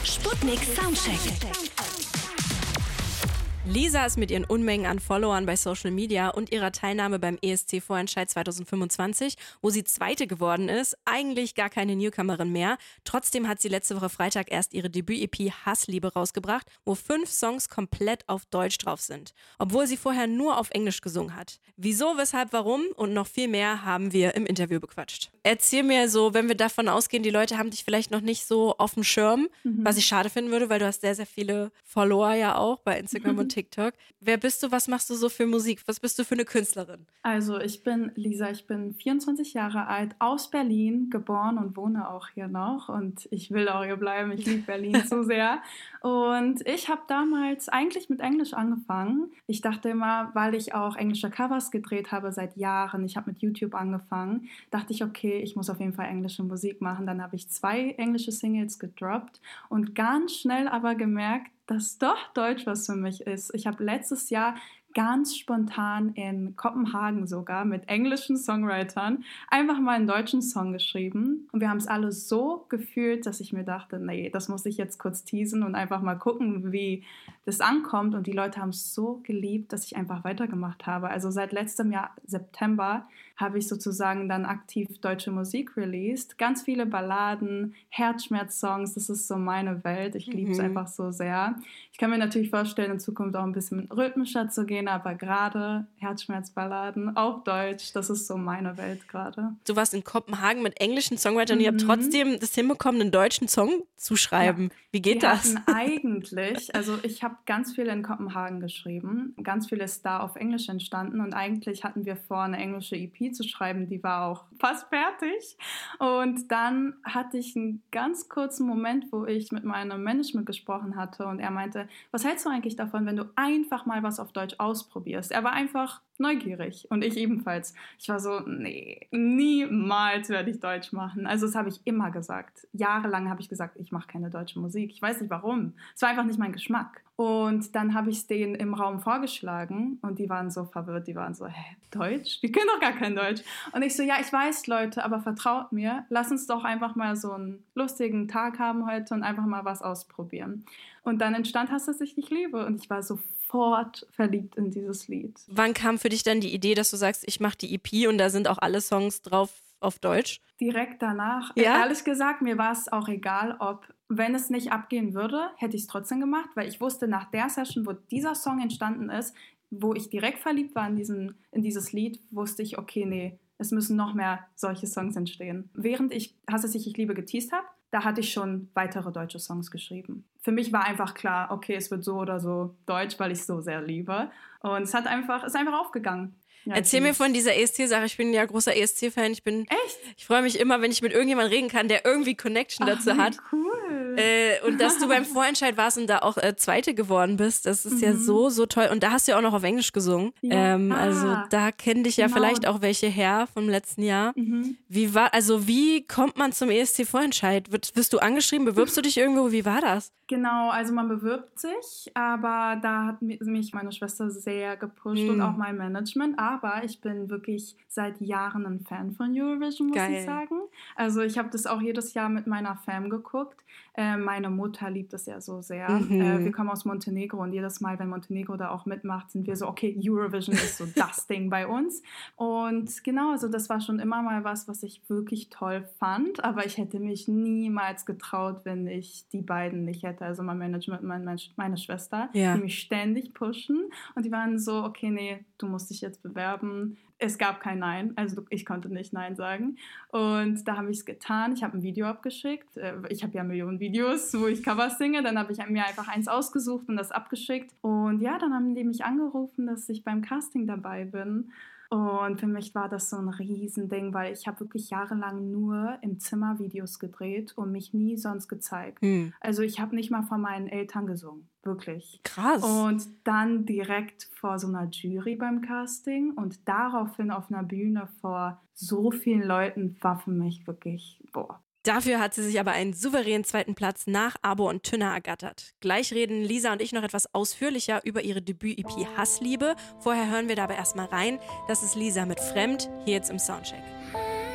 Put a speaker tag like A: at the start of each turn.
A: Sputnik Soundcheck.
B: Lisa ist mit ihren Unmengen an Followern bei Social Media und ihrer Teilnahme beim ESC-Vorentscheid 2025, wo sie Zweite geworden ist, eigentlich gar keine Newcomerin mehr. Trotzdem hat sie letzte Woche Freitag erst ihre Debüt-EP Hassliebe rausgebracht, wo 5 Songs komplett auf Deutsch drauf sind, obwohl sie vorher nur auf Englisch gesungen hat. Wieso, weshalb, warum und noch viel mehr haben wir im Interview bequatscht. Erzähl mir so, wenn wir davon ausgehen, die Leute haben dich vielleicht noch nicht so auf dem Schirm, was ich schade finden würde, weil du hast sehr, sehr viele Follower ja auch bei Instagram und TikTok. Wer bist du? Was machst du so für Musik? Was bist du für eine Künstlerin?
C: Also ich bin Lisa, ich bin 24 Jahre alt, aus Berlin, geboren und wohne auch hier noch und ich will auch hier bleiben, ich liebe Berlin so sehr. Und ich habe damals eigentlich mit Englisch angefangen. Ich dachte immer, weil ich auch englische Covers gedreht habe seit Jahren, ich habe mit YouTube angefangen, dachte ich, okay, ich muss auf jeden Fall englische Musik machen. Dann habe ich 2 englische Singles gedroppt und ganz schnell aber gemerkt, dass doch Deutsch was für mich ist. Ich habe letztes Jahr ganz spontan in Kopenhagen sogar mit englischen Songwritern einfach mal einen deutschen Song geschrieben. Und wir haben es alle so gefühlt, dass ich mir dachte, nee, das muss ich jetzt kurz teasen und einfach mal gucken, wie das ankommt. Und die Leute haben es so geliebt, dass ich einfach weitergemacht habe. Also seit letztem Jahr, September, habe ich sozusagen dann aktiv deutsche Musik released. Ganz viele Balladen, Herzschmerz-Songs, das ist so meine Welt. Ich liebe es einfach so sehr. Ich kann mir natürlich vorstellen, in Zukunft auch ein bisschen rhythmischer zu gehen, aber gerade Herzschmerzballaden auf Deutsch, das ist so meine Welt gerade.
B: Du warst in Kopenhagen mit englischen Songwritern und ihr habt trotzdem das hinbekommen, einen deutschen Song zu schreiben. Ja. Wie geht das?
C: Also ich habe ganz viel in Kopenhagen geschrieben, ganz viel ist da auf Englisch entstanden und eigentlich hatten wir vor, eine englische EP zu schreiben, die war auch fast fertig. Und dann hatte ich einen ganz kurzen Moment, wo ich mit meinem Management gesprochen hatte und er meinte, was hältst du eigentlich davon, wenn du einfach mal was auf Deutsch ausprobierst? Er war einfach neugierig und ich ebenfalls. Ich war so, nee, niemals werde ich Deutsch machen. Also das habe ich immer gesagt. Jahrelang habe ich gesagt, ich mache keine deutsche Musik. Ich weiß nicht warum. Es war einfach nicht mein Geschmack. Und dann habe ich es denen im Raum vorgeschlagen und die waren so verwirrt. Die waren so, hä, Deutsch? Die können doch gar kein Deutsch. Und ich so, ja, ich weiß, Leute, aber vertraut mir. Lass uns doch einfach mal so einen lustigen Tag haben heute und einfach mal was ausprobieren. Und dann entstand Hass, dass ich dich liebe. Und ich war sofort verliebt in dieses Lied.
B: Wann kam für dich dann die Idee, dass du sagst, ich mache die EP und da sind auch alle Songs drauf auf Deutsch?
C: Direkt danach.
B: Ja?
C: Ehrlich gesagt, mir war es auch egal, wenn es nicht abgehen würde, hätte ich es trotzdem gemacht, weil ich wusste, nach der Session, wo dieser Song entstanden ist, wo ich direkt verliebt war in dieses Lied, wusste ich, okay, nee, es müssen noch mehr solche Songs entstehen. Während ich Hasse dich, ich liebe geteased habe, da hatte ich schon weitere deutsche Songs geschrieben. Für mich war einfach klar, okay, es wird so oder so deutsch, weil ich es so sehr liebe. Und es ist einfach aufgegangen. Ja,
B: erzähl mir von dieser ESC-Sache. Ich bin ja großer ESC-Fan.
C: Echt?
B: Ich freue mich immer, wenn ich mit irgendjemandem reden kann, der irgendwie Connection dazu hat.
C: Cool.
B: Und dass du beim Vorentscheid warst und da auch Zweite geworden bist, das ist ja so, so toll. Und da hast du ja auch noch auf Englisch gesungen.
C: Ja.
B: Also da kennen dich ja vielleicht auch welche her vom letzten Jahr. Wie kommt man zum ESC-Vorentscheid? Wirst du angeschrieben? Bewirbst du dich irgendwo? Wie war das?
C: Genau, also man bewirbt sich, aber da hat mich meine Schwester sehr gepusht und auch mein Management. Aber ich bin wirklich seit Jahren ein Fan von Eurovision, muss ich sagen. Also ich habe das auch jedes Jahr mit meiner Fam geguckt. Meine Mutter liebt das ja so sehr. Wir kommen aus Montenegro und jedes Mal, wenn Montenegro da auch mitmacht, sind wir so, okay, Eurovision ist so das Ding bei uns. Und genau, also das war schon immer mal was ich wirklich toll fand. Aber ich hätte mich niemals getraut, wenn ich die beiden nicht hätte. Also mein Management und meine Schwester, die mich ständig pushen. Und die waren so, okay, nee, du musst dich jetzt bewerben. Es gab kein Nein, also ich konnte nicht Nein sagen. Und da habe ich es getan. Ich habe ein Video abgeschickt. Ich habe ja Millionen Videos, wo ich Covers singe. Dann habe ich mir einfach eins ausgesucht und das abgeschickt. Und ja, dann haben die mich angerufen, dass ich beim Casting dabei bin. Und für mich war das so ein Riesending, weil ich habe wirklich jahrelang nur im Zimmer Videos gedreht und mich nie sonst gezeigt. Also ich habe nicht mal vor meinen Eltern gesungen, wirklich.
B: Krass.
C: Und dann direkt vor so einer Jury beim Casting und daraufhin auf einer Bühne vor so vielen Leuten war für mich wirklich, boah.
B: Dafür hat sie sich aber einen souveränen 2. Platz nach Abo und Tünner ergattert. Gleich reden Lisa und ich noch etwas ausführlicher über ihre Debüt-EP Hassliebe. Vorher hören wir da aber erstmal rein. Das ist Lisa mit Fremd, hier jetzt im Soundcheck.